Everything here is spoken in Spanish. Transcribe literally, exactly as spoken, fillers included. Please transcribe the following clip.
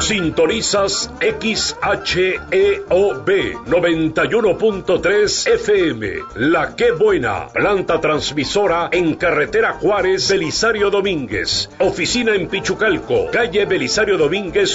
Sintonizas X H E O B noventa y uno punto tres F M. La Qué Buena, planta transmisora en carretera Juárez, Belisario Domínguez. Oficina en Pichucalco, calle Belisario Domínguez